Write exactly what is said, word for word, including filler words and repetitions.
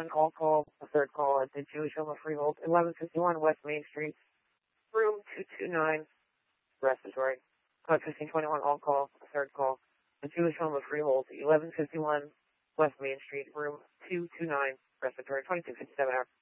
one, all call, a third call at the Jewish Home of Freehold, eleven fifty-one West Main Street, room two two nine, respiratory. Code fifteen twenty-one, all call, a third call, the Jewish Home of Freehold, eleven fifty-one West Main Street, room two two nine, respiratory, twenty-two fifty-seven hour.